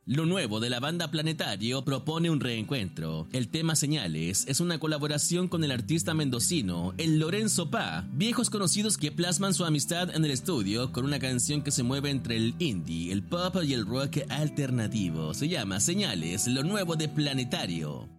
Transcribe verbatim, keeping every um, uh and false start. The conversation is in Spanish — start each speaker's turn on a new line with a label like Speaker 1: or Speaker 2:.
Speaker 1: Lo nuevo de la banda Planetario propone un reencuentro. El tema Señales es una colaboración con el artista mendocino, el Lorenzo Pa, viejos conocidos que plasman su amistad en el estudio con una canción que se mueve entre el indie, el pop y el rock alternativo. Se llama Señales, lo nuevo de Planetario.